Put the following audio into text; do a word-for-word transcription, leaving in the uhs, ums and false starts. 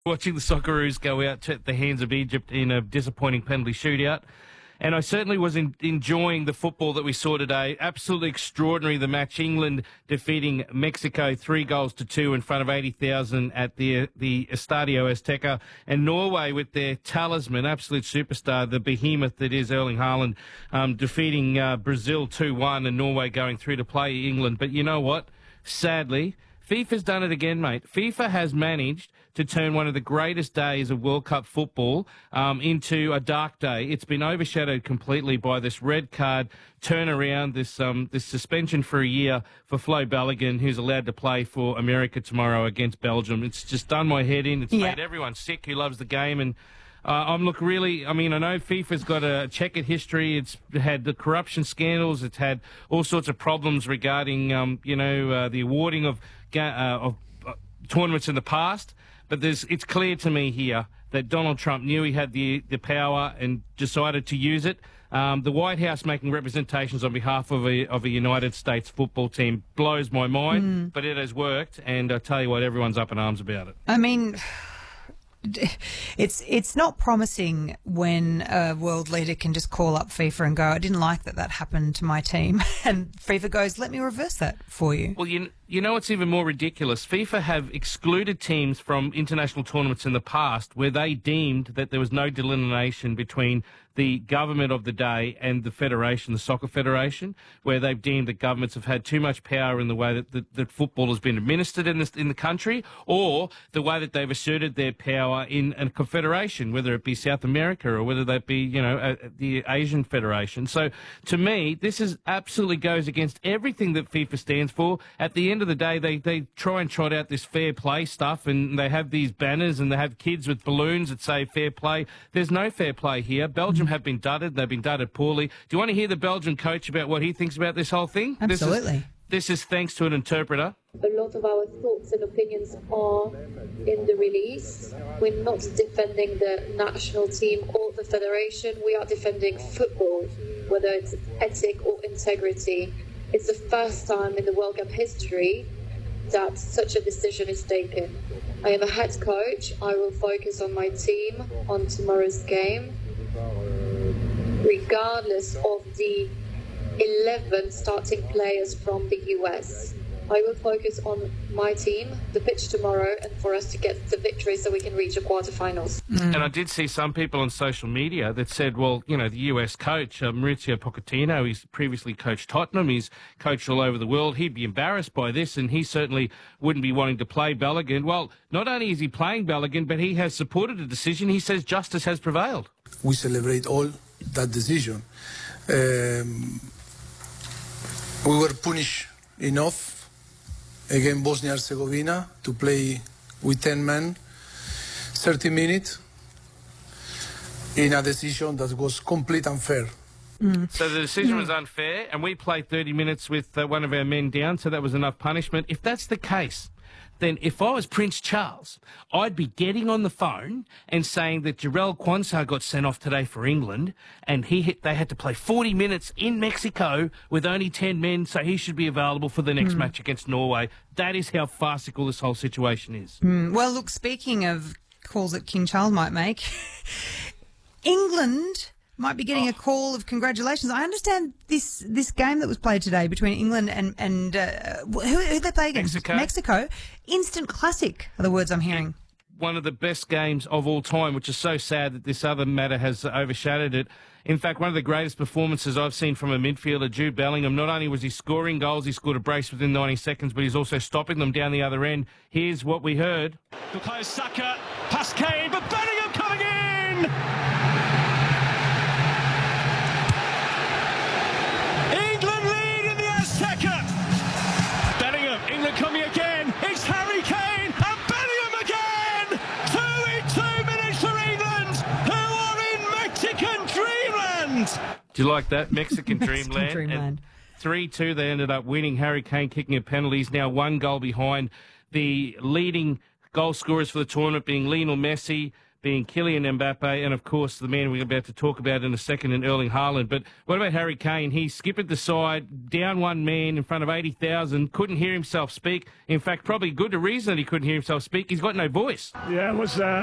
Watching the Socceroos go out at the hands of Egypt in a disappointing penalty shootout. And I certainly was in, enjoying the football that we saw today. Absolutely extraordinary, the match. England defeating Mexico three goals to two in front of eighty thousand at the the Estadio Azteca. And Norway with their talisman, absolute superstar, the behemoth that is Erling Haaland, um, defeating uh, Brazil two one, and Norway going through to play England. But you know what? Sadly, FIFA's done it again, mate. FIFA has managed to turn one of the greatest days of World Cup football um, into a dark day. It's been overshadowed completely by this red card turnaround, this um, this suspension for a year for Flo Balogun, who's allowed to play for America tomorrow against Belgium. It's just done my head in. It's yeah. made everyone sick who loves the game. And Uh, I'm look really, I mean, I know FIFA's got a checkered history. It's had the corruption scandals. It's had all sorts of problems regarding, um, you know, uh, the awarding of, ga- uh, of uh, tournaments in the past. But there's, it's clear to me here that Donald Trump knew he had the, the power and decided to use it. Um, the White House making representations on behalf of a, of a United States football team blows my mind, mm. but it has worked. And I tell you what, everyone's up in arms about it. I mean... It's it's not promising when a world leader can just call up FIFA and go, I didn't like that that happened to my team. And FIFA goes, let me reverse that for you. Well, you, you know what's even more ridiculous? FIFA have excluded teams from international tournaments in the past where they deemed that there was no delineation between the government of the day and the federation, the soccer federation, where they've deemed that governments have had too much power in the way that, that, that football has been administered in, this, in the country, or the way that they've asserted their power in a confederation, whether it be South America or whether that be, you know, uh, the Asian Federation. So, to me, this is absolutely goes against everything that FIFA stands for. At the end of the day, they, they try and trot out this fair play stuff, and they have these banners, and they have kids with balloons that say fair play. There's no fair play here. Belgium have been dudded. They've been dudded poorly. Do you want to hear the Belgian coach about what he thinks about this whole thing? Absolutely. This is, this is thanks to an interpreter. A lot of our thoughts and opinions are in the release. We're not defending the national team or the federation. We are defending football, whether it's ethic or integrity. It's the first time in the World Cup history that such a decision is taken. I am a head coach. I will focus on my team on tomorrow's game, regardless of the eleven starting players from the U S. I will focus on my team, the pitch tomorrow, and for us to get the victory so we can reach the quarterfinals. Mm. And I did see some people on social media that said, well, you know, the U S coach, uh, Mauricio Pochettino, he's previously coached Tottenham, he's coached all over the world, he'd be embarrassed by this, and he certainly wouldn't be wanting to play Balogun. Well, not only is he playing Balogun, but he has supported a decision. He says justice has prevailed. We celebrate all that decision. Um, we were punished enough against Bosnia-Herzegovina to play with ten men, thirty minutes, in a decision that was complete unfair. Mm. So the decision was unfair, and we played thirty minutes with uh, one of our men down, so that was enough punishment. If that's the case, then if I was Prince Charles, I'd be getting on the phone and saying that Jarell Quansah got sent off today for England, and he hit, they had to play forty minutes in Mexico with only ten men, so he should be available for the next mm. match against Norway. That is how farcical this whole situation is. Mm. Well, look, speaking of calls that King Charles might make, England might be getting oh. a call of congratulations. I understand this this game that was played today between England and, and uh, who, who they play against? Mexico. Mexico. Instant classic are the words I'm hearing. One of the best games of all time, which is so sad that this other matter has overshadowed it. In fact, one of the greatest performances I've seen from a midfielder, Jude Bellingham. Not only was he scoring goals, he scored a brace within ninety seconds, but he's also stopping them down the other end. Here's what we heard. Bukayo Saka, past Kane, but Bellingham coming in! Coming again, it's Harry Kane and Bellingham again! Two in two minutes for England, who are in Mexican dreamland! Do you like that? Mexican, Mexican dreamland. dreamland. three two, they ended up winning. Harry Kane kicking a penalty. He's now one goal behind the leading goal scorers for the tournament, being Lionel Messi, being Kylian Mbappe and, of course, the man we're about to talk about in a second in Erling Haaland. But what about Harry Kane? He skippered the side, down one man in front of eighty thousand, couldn't hear himself speak. In fact, probably good to reason that he couldn't hear himself speak. He's got no voice. Yeah, it was... Uh...